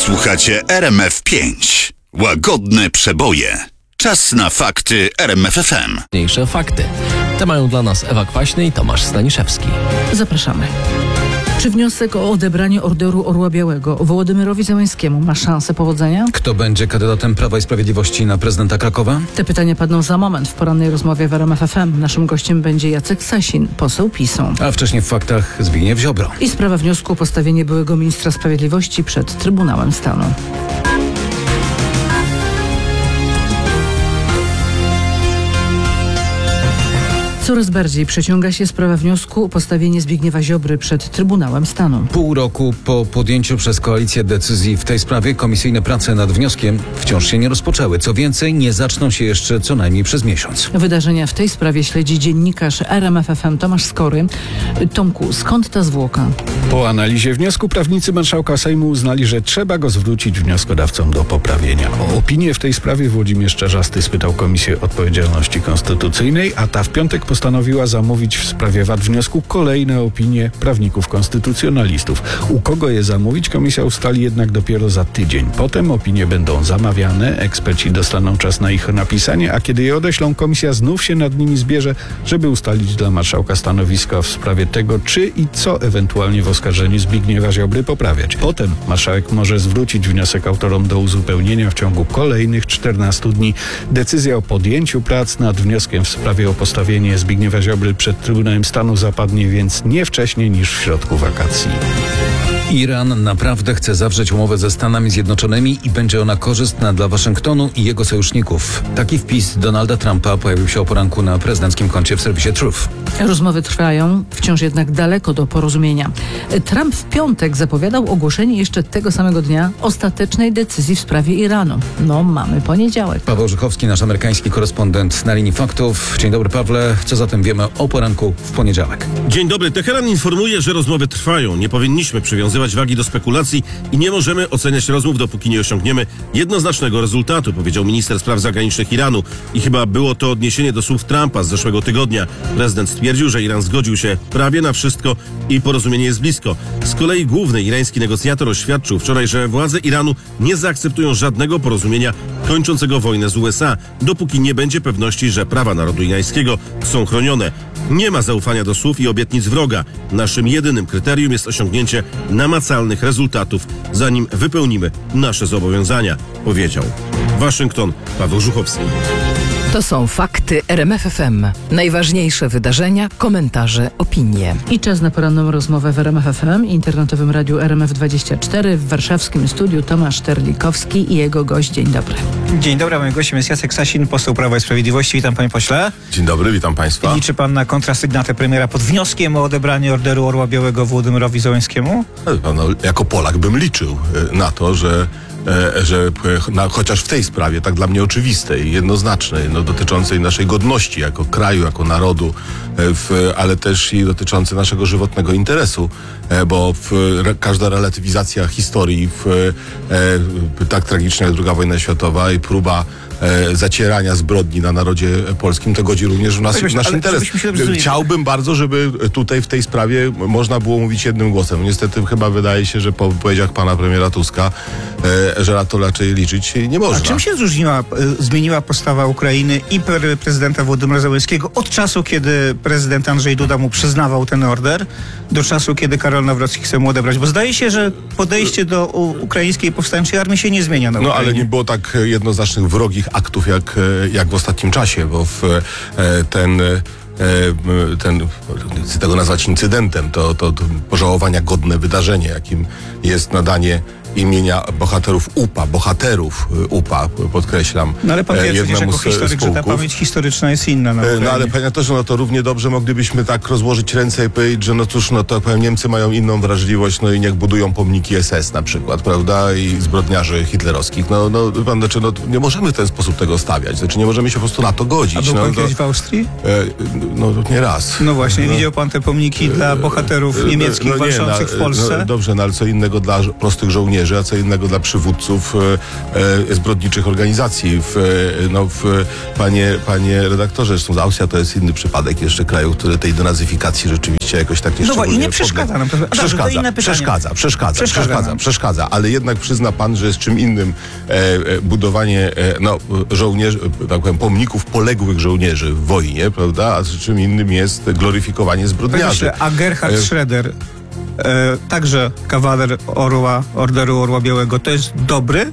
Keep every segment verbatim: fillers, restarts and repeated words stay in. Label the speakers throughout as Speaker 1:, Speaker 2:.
Speaker 1: Słuchacie R M F pięć. Łagodne przeboje. Czas na fakty R M F F M.
Speaker 2: Mniejsze fakty. Te mają dla nas Ewa Kwaśny i Tomasz Staniszewski.
Speaker 3: Zapraszamy. Czy wniosek o odebranie Orderu Orła Białego Wołodymyrowi Zełańskiemu ma szansę powodzenia?
Speaker 4: Kto będzie kandydatem Prawa i Sprawiedliwości na prezydenta Krakowa?
Speaker 3: Te pytania padną za moment w porannej rozmowie w R M F F M. Naszym gościem będzie Jacek Sasin, poseł PiS-u.
Speaker 4: A wcześniej w faktach Zbigniew Ziobro.
Speaker 3: I sprawa wniosku o postawienie byłego ministra sprawiedliwości przed Trybunałem Stanu. Coraz bardziej przeciąga się sprawa wniosku o postawienie Zbigniewa Ziobry przed Trybunałem Stanu.
Speaker 4: Pół roku po podjęciu przez koalicję decyzji w tej sprawie komisyjne prace nad wnioskiem wciąż się nie rozpoczęły. Co więcej, nie zaczną się jeszcze co najmniej przez miesiąc.
Speaker 3: Wydarzenia w tej sprawie śledzi dziennikarz R M F F M Tomasz Skory. Tomku, skąd ta zwłoka?
Speaker 5: Po analizie wniosku prawnicy marszałka Sejmu uznali, że trzeba go zwrócić wnioskodawcom do poprawienia. O opinię w tej sprawie Włodzimierz Czarzasty spytał Komisję Odpowiedzialności Konstytucyjnej, a ta w piątek postanowiła zamówić w sprawie wad wniosku kolejne opinie prawników konstytucjonalistów. U kogo je zamówić, komisja ustali jednak dopiero za tydzień. Potem opinie będą zamawiane, eksperci dostaną czas na ich napisanie, a kiedy je odeślą, komisja znów się nad nimi zbierze, żeby ustalić dla marszałka stanowisko w sprawie tego, czy i co ewentualnie w oskarżeniu Zbigniewa Ziobry poprawiać. Potem marszałek może zwrócić wniosek autorom do uzupełnienia w ciągu kolejnych czternastu dni. Decyzja o podjęciu prac nad wnioskiem w sprawie o postawienie Zbigniewa Ziobry przed Trybunałem Stanu zapadnie więc nie wcześniej niż w środku wakacji.
Speaker 4: Iran naprawdę chce zawrzeć umowę ze Stanami Zjednoczonymi i będzie ona korzystna dla Waszyngtonu i jego sojuszników. Taki wpis Donalda Trumpa pojawił się o poranku na prezydenckim koncie w serwisie Truth.
Speaker 3: Rozmowy trwają, wciąż jednak daleko do porozumienia. Trump w piątek zapowiadał ogłoszenie jeszcze tego samego dnia ostatecznej decyzji w sprawie Iranu. No, mamy poniedziałek.
Speaker 4: Paweł Żuchowski, nasz amerykański korespondent na linii faktów. Dzień dobry, Pawle. Co zatem wiemy o poranku w poniedziałek?
Speaker 6: Dzień dobry. Teheran informuje, że rozmowy trwają. Nie powinniśmy przywiązywać wagi do spekulacji i nie możemy oceniać rozmów, dopóki nie osiągniemy jednoznacznego rezultatu, powiedział minister spraw zagranicznych Iranu. I chyba było to odniesienie do słów Trumpa z zeszłego tygodnia. Prezydent stwierdził, że Iran zgodził się prawie na wszystko i porozumienie jest blisko. Z kolei główny irański negocjator oświadczył wczoraj, że władze Iranu nie zaakceptują żadnego porozumienia kończącego wojnę z U S A, dopóki nie będzie pewności, że prawa narodu irańskiego są chronione. Nie ma zaufania do słów i obietnic wroga. Naszym jedynym kryterium jest osiągnięcie namacalnych rezultatów, zanim wypełnimy nasze zobowiązania, powiedział. Waszyngton, Paweł Żuchowski.
Speaker 7: To są fakty R M F F M. Najważniejsze wydarzenia, komentarze, opinie.
Speaker 3: I czas na poranną rozmowę w R M F F M, internetowym radiu R M F dwadzieścia cztery, w warszawskim studiu Tomasz Terlikowski i jego gość. Dzień dobry.
Speaker 8: Dzień dobry, moim gościem jest Jacek Sasin, poseł Prawa i Sprawiedliwości. Witam, panie pośle.
Speaker 9: Dzień dobry, witam państwa.
Speaker 8: Liczy pan na kontrasygnatę premiera pod wnioskiem o odebranie Orderu Orła Białego Wołodymyrowi Zełańskiemu?
Speaker 9: No, jako Polak bym liczył na to, że że na, chociaż w tej sprawie, tak dla mnie oczywistej, jednoznacznej, no, dotyczącej naszej godności jako kraju, jako narodu, w, ale też i dotyczącej naszego żywotnego interesu, bo w, każda relatywizacja historii, w, tak tragiczna jak druga wojna światowa i próba e, zacierania zbrodni na narodzie polskim, to godzi również w nas,
Speaker 8: Panie,
Speaker 9: nasz
Speaker 8: ale
Speaker 9: interes. Chciałbym bardzo, żeby tutaj w tej sprawie można było mówić jednym głosem. Niestety chyba wydaje się, że po wypowiedziach pana premiera Tuska, e, że na to raczej liczyć nie można.
Speaker 8: A czym się zróżniła, zmieniła postawa Ukrainy i pre- prezydenta Wołodymyra Zełańskiego od czasu, kiedy prezydent Andrzej Duda mu przyznawał ten order, do czasu, kiedy Karol Nawrocki chce mu odebrać? Bo zdaje się, że podejście do u- ukraińskiej powstańczej armii się nie zmienia na
Speaker 9: No
Speaker 8: Ukrainie.
Speaker 9: ale nie było tak jednoznacznych wrogich aktów jak, jak w ostatnim czasie, bo w, ten ten, chcę tego nazwać incydentem, to, to, to pożałowania godne wydarzenie, jakim jest nadanie imienia bohaterów U P A, bohaterów U P A, podkreślam.
Speaker 8: No ale pan wie przecież jako
Speaker 9: z,
Speaker 8: historyk,
Speaker 9: z
Speaker 8: że ta pamięć historyczna jest inna na Ukrainie.
Speaker 9: No ale panie to, że no to równie dobrze moglibyśmy tak rozłożyć ręce i powiedzieć, że no cóż, no to powiem, Niemcy mają inną wrażliwość, no i niech budują pomniki S S na przykład, prawda, i zbrodniarzy hitlerowskich. No, no pan, znaczy, no nie możemy w ten sposób tego stawiać, znaczy nie możemy się po prostu na to godzić.
Speaker 8: A był
Speaker 9: no,
Speaker 8: pan
Speaker 9: to,
Speaker 8: kiedyś w Austrii?
Speaker 9: e, no nie raz.
Speaker 8: No właśnie,
Speaker 9: no,
Speaker 8: widział pan te pomniki dla bohaterów niemieckich
Speaker 9: no,
Speaker 8: walczących
Speaker 9: no,
Speaker 8: w Polsce?
Speaker 9: No, dobrze, no ale co innego dla prostych żołnierzy, żołnierzy, a co innego dla przywódców e, e, zbrodniczych organizacji. W, e, no, w, panie, panie redaktorze, zresztą Austria to jest inny przypadek jeszcze kraju, który tej denazyfikacji rzeczywiście jakoś tak nie
Speaker 8: No bo i nie
Speaker 9: szczególnie
Speaker 8: przeszkadza nam to. Dobrze, to
Speaker 9: Przeszkadza,
Speaker 8: inne pytanie.
Speaker 9: przeszkadza, przeszkadza,
Speaker 8: Przeszkadza
Speaker 9: przeszkadza,
Speaker 8: nam.
Speaker 9: przeszkadza, ale jednak przyzna pan, że jest czym innym e, e, budowanie e, no, żołnierzy, tak powiem, pomników poległych żołnierzy w wojnie, prawda, a z czym innym jest gloryfikowanie zbrodniarzy.
Speaker 8: Myślę, a Gerhard
Speaker 9: E,
Speaker 8: Schroeder, e, także kawaler Orła, Orderu Orła Białego, to jest dobry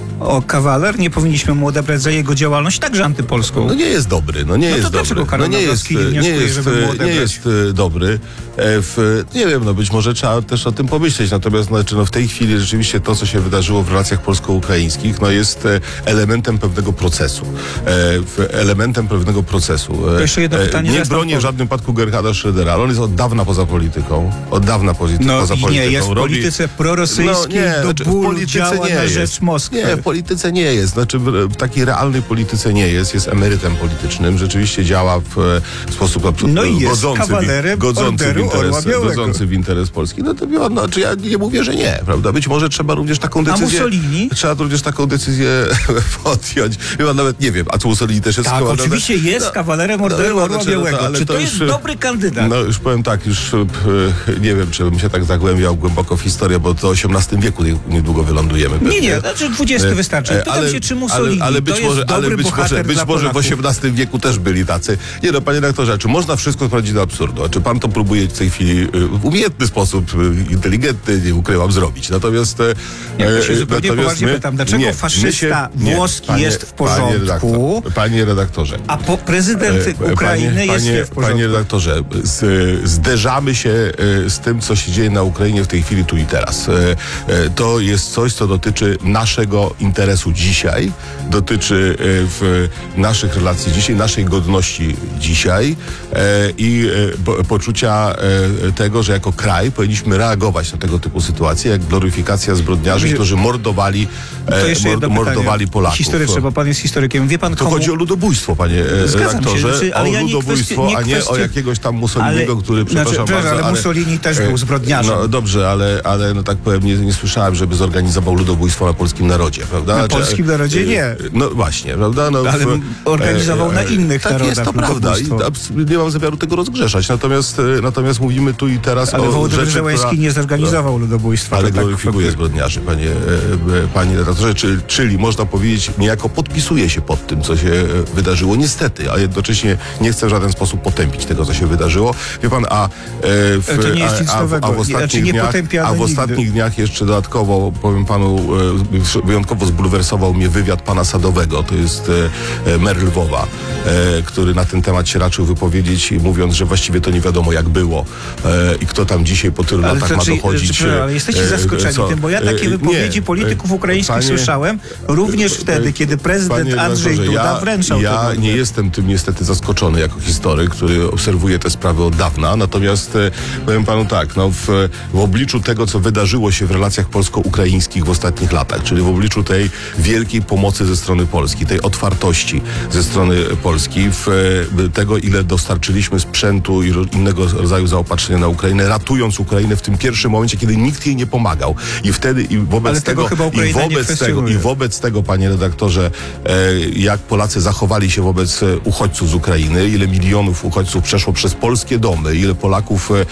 Speaker 8: o kawaler? Nie powinniśmy mu odebrać za jego działalność, także antypolską.
Speaker 9: No nie jest dobry, no nie
Speaker 8: No to
Speaker 9: jest
Speaker 8: dlaczego
Speaker 9: dobry.
Speaker 8: Karol
Speaker 9: No nie jest,
Speaker 8: Nawrocki nie
Speaker 9: nie
Speaker 8: wnioskuje,
Speaker 9: jest,
Speaker 8: żeby mu
Speaker 9: nie
Speaker 8: odebrać?
Speaker 9: jest e, dobry. E, w, nie wiem, no być może trzeba też o tym pomyśleć, natomiast znaczy, no w tej chwili rzeczywiście to, co się wydarzyło w relacjach polsko-ukraińskich, no jest e, elementem pewnego procesu. E, w, elementem pewnego procesu. E,
Speaker 8: Jeszcze jedno pytanie,
Speaker 9: E, nie
Speaker 8: zaraz
Speaker 9: bronię
Speaker 8: tam
Speaker 9: w żadnym przypadku Gerharda Schrödera, ale on jest od dawna poza polityką. Od dawna poza,
Speaker 8: No
Speaker 9: poza
Speaker 8: i
Speaker 9: polityką.
Speaker 8: nie, jest w
Speaker 9: Robi-
Speaker 8: polityce prorosyjskiej, do
Speaker 9: znaczy, w
Speaker 8: bólu
Speaker 9: polityce
Speaker 8: działa
Speaker 9: nie
Speaker 8: na
Speaker 9: jest.
Speaker 8: rzecz Moskwy.
Speaker 9: Nie, w polityce nie jest. Znaczy w, w takiej realnej polityce nie jest. Jest emerytem politycznym. Rzeczywiście działa w, w sposób absolutnie
Speaker 8: No i jest
Speaker 9: godzący, w,
Speaker 8: kawalerem
Speaker 9: godzący, w
Speaker 8: Orderu Orła
Speaker 9: interes,
Speaker 8: Białego.
Speaker 9: godzący w interes Polski. No to wie pan, no, czy ja nie mówię, że nie, prawda? Być może trzeba również taką
Speaker 8: A
Speaker 9: decyzję...
Speaker 8: Mussolini?
Speaker 9: Trzeba również taką decyzję podjąć. Wie pan, nawet nie wiem, a co Mussolini też jest
Speaker 8: Tak,
Speaker 9: kawalerem?
Speaker 8: oczywiście jest
Speaker 9: No,
Speaker 8: kawalerem
Speaker 9: no,
Speaker 8: Orderu
Speaker 9: no,
Speaker 8: Orła
Speaker 9: znaczy, no to-
Speaker 8: Białego.
Speaker 9: ale
Speaker 8: Czy to,
Speaker 9: to
Speaker 8: jest
Speaker 9: już-
Speaker 8: dobry kandydat?
Speaker 9: No już powiem tak, już e, nie wiem, czy bym się tak zagłębiał głęboko w historię, bo to w osiemnastym wieku nie- niedługo wylądujemy.
Speaker 8: Nie,
Speaker 9: pewnie.
Speaker 8: nie, znaczy dwudziesty
Speaker 9: E,
Speaker 8: wystarczy.
Speaker 9: e,
Speaker 8: Pytam się, czy Mussolini
Speaker 9: ale, ale być
Speaker 8: to
Speaker 9: może,
Speaker 8: jest
Speaker 9: ale
Speaker 8: dobry
Speaker 9: być
Speaker 8: bohater
Speaker 9: może, być
Speaker 8: dla
Speaker 9: może w
Speaker 8: Polaków.
Speaker 9: osiemnastym wieku też byli tacy. Nie no, panie redaktorze, czy można wszystko sprowadzić do absurdu? A czy pan to próbuje w tej chwili y, w umiejętny sposób, y, inteligentny, nie ukrywam, zrobić? Natomiast... e,
Speaker 8: Ja się
Speaker 9: e,
Speaker 8: zupełnie
Speaker 9: natomiast
Speaker 8: poważnie pytam, dlaczego faszysta włoski jest w
Speaker 9: Panie,
Speaker 8: porządku?
Speaker 9: redaktor, panie redaktorze.
Speaker 8: A po prezydent
Speaker 9: E,
Speaker 8: Ukrainy
Speaker 9: panie,
Speaker 8: jest
Speaker 9: panie,
Speaker 8: nie w porządku.
Speaker 9: Panie redaktorze, z, zderzamy się e, z tym, co się dzieje na Ukrainie w tej chwili, tu i teraz. E, e, To jest coś, co dotyczy naszego interesu dzisiaj, dotyczy e, w naszych relacji dzisiaj, naszej godności dzisiaj e, i e, po, poczucia e, tego, że jako kraj powinniśmy reagować na tego typu sytuacje, jak gloryfikacja zbrodniarzy,
Speaker 8: Dobrze.
Speaker 9: którzy mordowali,
Speaker 8: To
Speaker 9: e,
Speaker 8: jeszcze jedno
Speaker 9: mord,
Speaker 8: pytanie.
Speaker 9: mordowali Polaków.
Speaker 8: Historyczne, bo pan jest historykiem. Wie pan,
Speaker 9: To
Speaker 8: komu...
Speaker 9: chodzi o ludobójstwo, panie e,
Speaker 8: Zgadzam się,
Speaker 9: redaktorze,
Speaker 8: znaczy, ale
Speaker 9: o
Speaker 8: ja nie
Speaker 9: ludobójstwo,
Speaker 8: kwestii- nie
Speaker 9: a nie
Speaker 8: kwestii-
Speaker 9: o jakiegoś tam Mussoliniego,
Speaker 8: Ale-
Speaker 9: który, przepraszam
Speaker 8: znaczy,
Speaker 9: bardzo,
Speaker 8: ale Mussolini też był
Speaker 9: e,
Speaker 8: zbrodniarzem.
Speaker 9: No dobrze, ale, ale no tak powiem, nie, nie słyszałem, żeby zorganizował ludobójstwo na polskim narodzie, prawda?
Speaker 8: Na
Speaker 9: Znaczy,
Speaker 8: polskim narodzie
Speaker 9: e,
Speaker 8: nie.
Speaker 9: No właśnie, prawda? No,
Speaker 8: Ale
Speaker 9: w-
Speaker 8: organizował na innych
Speaker 9: tak
Speaker 8: narodach
Speaker 9: jest, to prawda i
Speaker 8: ludobójstwo.
Speaker 9: abs- nie mam zamiaru tego rozgrzeszać, natomiast, e, natomiast mówimy tu i teraz
Speaker 8: Ale
Speaker 9: o
Speaker 8: Wołodymyr
Speaker 9: rzeczy,
Speaker 8: Zełański
Speaker 9: która-
Speaker 8: nie zorganizował ludobójstwa.
Speaker 9: ale
Speaker 8: to tak
Speaker 9: gloryfikuje
Speaker 8: faktycznie.
Speaker 9: zbrodniarzy, panie, e, e, panie redaktorze, czyli, czyli można powiedzieć, niejako podpisuje się pod tym, co się e, wydarzyło, niestety, a jednocześnie nie chcę w żaden sposób potępić tego, co się wydarzyło. Wie pan, a, e, w,
Speaker 8: Ale to nie jest nic
Speaker 9: a, a, w-
Speaker 8: nowego.
Speaker 9: a w
Speaker 8: Nie,
Speaker 9: ostatnich
Speaker 8: znaczy nie
Speaker 9: dniach,
Speaker 8: potępiamy
Speaker 9: a w
Speaker 8: nigdy.
Speaker 9: ostatnich dniach jeszcze dodatkowo, powiem panu, e, wyjątkowo zbulwersował mnie wywiad pana Sadowego, to jest e, e, mer Lwowa, e, który na ten temat się raczył wypowiedzieć, mówiąc, że właściwie to nie wiadomo jak było e, i kto tam dzisiaj po tylu
Speaker 8: Ale,
Speaker 9: latach
Speaker 8: to,
Speaker 9: ma
Speaker 8: czy,
Speaker 9: dochodzić.
Speaker 8: czy, ale jesteście
Speaker 9: e,
Speaker 8: zaskoczeni
Speaker 9: co-
Speaker 8: tym, bo ja takie
Speaker 9: e,
Speaker 8: wypowiedzi
Speaker 9: nie,
Speaker 8: polityków
Speaker 9: e,
Speaker 8: ukraińskich
Speaker 9: panie-
Speaker 8: słyszałem również wtedy, kiedy prezydent
Speaker 9: Panie
Speaker 8: Andrzej
Speaker 9: redaktorze,
Speaker 8: Duda
Speaker 9: ja,
Speaker 8: wręczał
Speaker 9: Ja
Speaker 8: ten
Speaker 9: nie
Speaker 8: order.
Speaker 9: jestem tym niestety zaskoczony jako historyk, który obserwuje te sprawy od dawna, natomiast e, powiem panu tak, no w, w obliczu tego, co wydarzyło się w relacjach polsko-ukraińskich w ostatnich latach, czyli w obliczu tej wielkiej pomocy ze strony Polski, tej otwartości ze strony Polski, w, e, tego ile dostarczyliśmy sprzętu i ro, innego rodzaju zaopatrzenia na Ukrainę, ratując Ukrainę w tym pierwszym momencie, kiedy nikt jej nie pomagał. I wtedy i wobec
Speaker 8: Ale tego
Speaker 9: tego,
Speaker 8: chyba
Speaker 9: i
Speaker 8: Ukraina nie
Speaker 9: wobec tego,
Speaker 8: kwestionuje.
Speaker 9: i wobec tego, panie redaktorze, e, jak Polacy zachowali się wobec e, uchodźców z Ukrainy, ile milionów uchodźców przeszło przez polskie domy, ile Polaków e, e,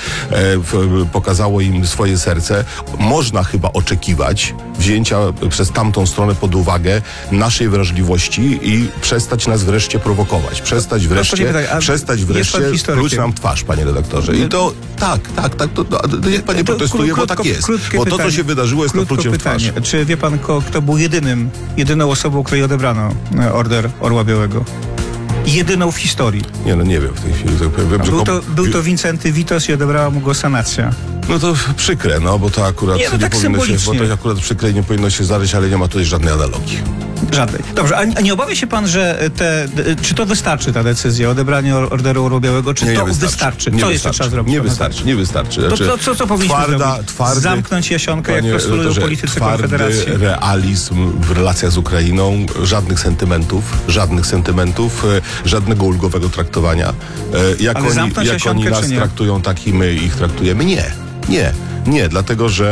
Speaker 9: w, pokazało im swoje serce, można chyba oczekiwać wzięcia przez tamtą stronę pod uwagę naszej wrażliwości i przestać nas wreszcie prowokować. Przestać wreszcie,
Speaker 8: pytaj, a
Speaker 9: przestać
Speaker 8: jest pan
Speaker 9: wreszcie
Speaker 8: historykiem?
Speaker 9: pluć nam twarz, panie redaktorze. I to tak, tak, tak, to, to, to niech pan nie
Speaker 8: To
Speaker 9: protestuje, bo
Speaker 8: krótko-
Speaker 9: tak jest.
Speaker 8: krótkie
Speaker 9: Bo to, co
Speaker 8: pytanie.
Speaker 9: się wydarzyło, jest to
Speaker 8: Krótko
Speaker 9: pluciem w twarz.
Speaker 8: pytanie. Czy wie pan, ko- kto był jedynym, jedyną osobą, której odebrano e, order Orła Białego? Jedyną w historii.
Speaker 9: Nie, no nie wiem w tej chwili. Tak powiem, wiem, że
Speaker 8: Był
Speaker 9: kom-
Speaker 8: to, był to Wincenty Witos i odebrała mu go sanacja.
Speaker 9: No to przykre, no bo to akurat
Speaker 8: Nie,
Speaker 9: nie,
Speaker 8: no tak
Speaker 9: powinno się, bo
Speaker 8: symbolicznie.
Speaker 9: to akurat przykre i nie powinno się zdarzyć, ale nie ma tutaj żadnej analogii.
Speaker 8: Żadnej. Dobrze, a a nie obawia się pan, że te, czy to wystarczy ta decyzja o odebraniu or- orderu Orła Białego, czy
Speaker 9: Nie, nie
Speaker 8: to
Speaker 9: wystarczy.
Speaker 8: wystarczy?
Speaker 9: Nie
Speaker 8: Co
Speaker 9: wystarczy.
Speaker 8: jeszcze trzeba zrobić?
Speaker 9: Nie
Speaker 8: panie
Speaker 9: wystarczy, nie wystarczy.
Speaker 8: To
Speaker 9: Znaczy,
Speaker 8: co, co, co powinniśmy
Speaker 9: twarda,
Speaker 8: zrobić?
Speaker 9: Twardy,
Speaker 8: Zamknąć Jasionkę, jak
Speaker 9: panie
Speaker 8: postulują
Speaker 9: redaktorze,
Speaker 8: politycy
Speaker 9: twardy
Speaker 8: Konfederacji?
Speaker 9: realizm w relacjach z Ukrainą, żadnych sentymentów, żadnych sentymentów, e, żadnego ulgowego traktowania. E, Jak
Speaker 8: Ale
Speaker 9: oni,
Speaker 8: zamknąć
Speaker 9: jak oni
Speaker 8: Jasionkę,
Speaker 9: nas
Speaker 8: czy nie?
Speaker 9: traktują, tak i my ich traktujemy? Nie, nie, nie, dlatego że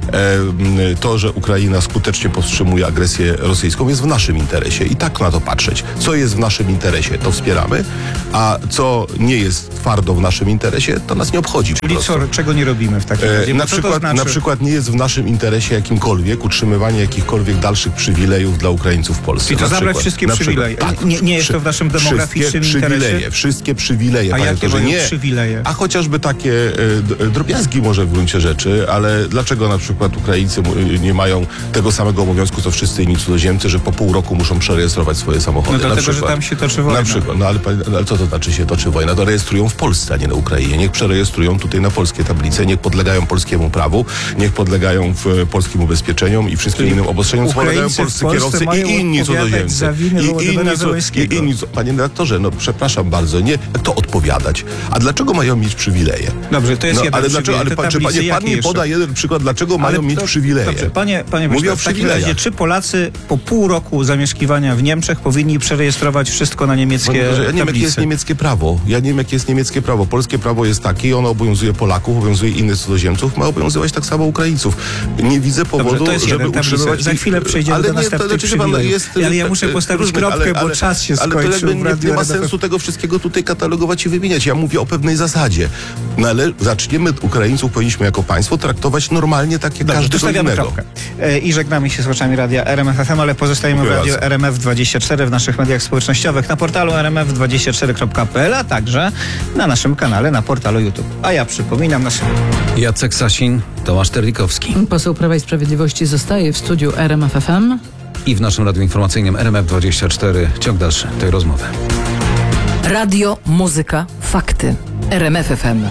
Speaker 9: e, to, że Ukraina skutecznie powstrzymuje agresję rosyjską, jest w naszym interesie i tak na to patrzeć. Co jest w naszym interesie, to wspieramy, a co nie jest twardo w naszym interesie, to nas nie obchodzi.
Speaker 8: Czyli co, czego nie robimy w takim razie?
Speaker 9: E, na,
Speaker 8: Co to
Speaker 9: przykład,
Speaker 8: znaczy?
Speaker 9: na przykład nie jest w naszym interesie jakimkolwiek utrzymywanie jakichkolwiek dalszych przywilejów dla Ukraińców w Polsce.
Speaker 8: Czyli to
Speaker 9: Na
Speaker 8: zabrać
Speaker 9: przykład,
Speaker 8: wszystkie
Speaker 9: na
Speaker 8: przywileje.
Speaker 9: przykład, tak,
Speaker 8: nie, nie jest
Speaker 9: przy-
Speaker 8: to w naszym demograficznym
Speaker 9: wszystkie przywileje,
Speaker 8: interesie?
Speaker 9: Wszystkie przywileje.
Speaker 8: A
Speaker 9: panie
Speaker 8: jakie
Speaker 9: doktorze,
Speaker 8: mają
Speaker 9: nie.
Speaker 8: przywileje?
Speaker 9: A chociażby takie e, d- drobiazgi może w gruncie rzeczy, ale dlaczego na przykład Ukraińcy mu- nie mają tego samego obowiązku, co wszyscy inni cudzoziemcy, że po pół roku muszą przerejestrować swoje samochody?
Speaker 8: No dlatego,
Speaker 9: na przykład,
Speaker 8: że tam się toczy wojna.
Speaker 9: Na przykład, no ale, panie- ale co to znaczy się toczy wojna? To rejestrują w Polsce, a nie na Ukrainie. Niech przerejestrują tutaj na polskie tablice, niech podlegają polskiemu prawu, niech podlegają w, e, polskim ubezpieczeniom i wszystkim
Speaker 8: Czyli
Speaker 9: innym obostrzeniom, co podlegają
Speaker 8: Ukraińcy w
Speaker 9: polscy
Speaker 8: Polsce
Speaker 9: kierowcy
Speaker 8: mają
Speaker 9: i inni
Speaker 8: odpowiadać
Speaker 9: cudzoziemcy.
Speaker 8: za winy
Speaker 9: I
Speaker 8: Wołodymyra
Speaker 9: inni, co-
Speaker 8: Zełenskiego.
Speaker 9: i inni, co- Panie redaktorze, no przepraszam bardzo, nie, jak to odpowiadać? A dlaczego mają mieć przywileje?
Speaker 8: Dobrze, to jest
Speaker 9: No,
Speaker 8: jeden
Speaker 9: ale
Speaker 8: przywilej.
Speaker 9: dlaczego, ale
Speaker 8: Te
Speaker 9: pan, czy
Speaker 8: tablice
Speaker 9: panie, pan
Speaker 8: jakie
Speaker 9: mi
Speaker 8: jeszcze?
Speaker 9: poda jeden przykład, dlaczego
Speaker 8: Ale
Speaker 9: mają mieć
Speaker 8: to-
Speaker 9: przywileje?
Speaker 8: Dobrze, panie, panie
Speaker 9: Mówię
Speaker 8: Wyszko,
Speaker 9: o
Speaker 8: w takim
Speaker 9: przywilejach.
Speaker 8: razie, czy Polacy po pół roku zamieszkiwania w Niemczech powinni przerejestrować wszystko na niemieckie
Speaker 9: Panie doktorze, ja nie wiem, jakie
Speaker 8: tablice?
Speaker 9: jest niemieckie prawo. Ja nie wiem, jakie jest niemieckie prawo. Polskie prawo jest takie i ono obowiązuje Polaków, obowiązuje innych cudzoziemców, ma obowiązywać tak samo Ukraińców. Nie widzę powodu,
Speaker 8: Dobrze, to jest
Speaker 9: żeby
Speaker 8: jeden, tablice.
Speaker 9: utrzymywać...
Speaker 8: Za chwilę przejdziemy
Speaker 9: ale
Speaker 8: do
Speaker 9: nie,
Speaker 8: następnych
Speaker 9: to, znaczy, pan,
Speaker 8: przywilejów.
Speaker 9: jest,
Speaker 8: Ale ja
Speaker 9: tak,
Speaker 8: muszę postawić
Speaker 9: różnych,
Speaker 8: kropkę,
Speaker 9: ale,
Speaker 8: bo czas się
Speaker 9: ale
Speaker 8: skończył
Speaker 9: to
Speaker 8: w
Speaker 9: jakby nie,
Speaker 8: Radiu
Speaker 9: nie ma
Speaker 8: R M F F.
Speaker 9: sensu tego wszystkiego tutaj katalogować i wymieniać. Ja mówię o pewnej zasadzie. No ale zaczniemy Ukraińców, powinniśmy jako państwo traktować normalnie tak jak
Speaker 8: Dobrze, tu
Speaker 9: każdego
Speaker 8: stawiamy
Speaker 9: innego.
Speaker 8: kropkę. E, I żegnamy się z słuchaczami Radia R M F F M, ale pozostajemy w
Speaker 9: Dziękuję
Speaker 8: Radio
Speaker 9: bardzo.
Speaker 8: R M F dwadzieścia cztery w naszych mediach społecznościowych, na portalu r m f dwadzieścia cztery kropka p l, a także na naszym kanale na portalu YouTube. A ja przypominam naszym...
Speaker 4: Jacek Sasin, Tomasz Terlikowski.
Speaker 3: Poseł Prawa i Sprawiedliwości zostaje w studiu R M F F M.
Speaker 4: I w naszym radiu informacyjnym R M F dwadzieścia cztery ciąg dalszy tej rozmowy.
Speaker 7: Radio, muzyka, fakty. R M F F M.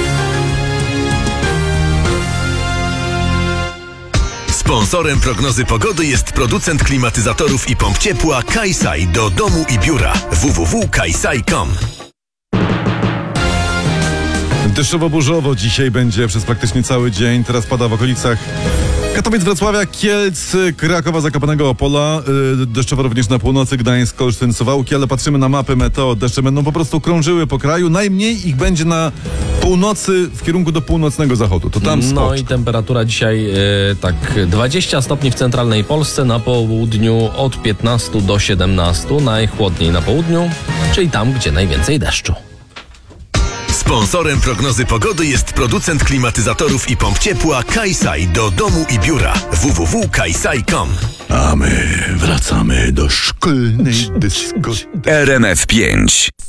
Speaker 10: Sponsorem prognozy pogody jest producent klimatyzatorów i pomp ciepła Kajsaj do domu i biura. w w w kropka kajsaj kropka com.
Speaker 11: Deszczowo-burzowo dzisiaj będzie przez praktycznie cały dzień. Teraz pada w okolicach Katowic, Wrocławia, Kielc, Krakowa, Zakopanego, Opola. Yy, deszczowo również na północy, Gdańsk, Olsztyn, Suwałki, ale patrzymy na mapy meteo. Deszcze będą po prostu krążyły po kraju. Najmniej ich będzie na północy, w kierunku do północnego zachodu. To tam
Speaker 2: No
Speaker 11: spod.
Speaker 2: i temperatura dzisiaj e, tak dwadzieścia stopni w centralnej Polsce, na południu od piętnastu do siedemnastu, najchłodniej na południu, czyli tam, gdzie najwięcej deszczu.
Speaker 10: Sponsorem prognozy pogody jest producent klimatyzatorów i pomp ciepła Kajsaj do domu i biura. w w w kropka kajsaj kropka com.
Speaker 1: A my wracamy do szkolnej dyskoteki.
Speaker 12: R M F pięć.